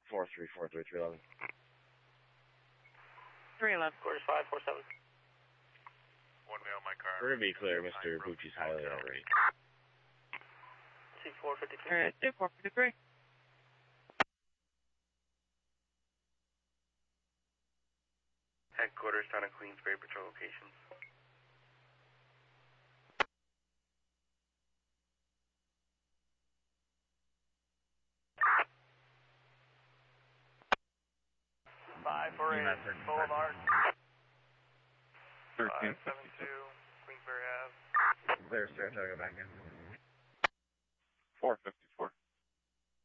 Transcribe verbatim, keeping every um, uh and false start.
four three four three three eleven. three eleven. Quarters five four seven. One male, my car. We're going to be clear, Mister Bucci's highly outraged. C four fifty-three. Alright, two four fifty-three. Headquarters, Town of Queensbury, patrol locations. five four eight, Boulevard. thirteen five seven two, Queensbury Ave. Clear, sir. I'll go back in. four fifty.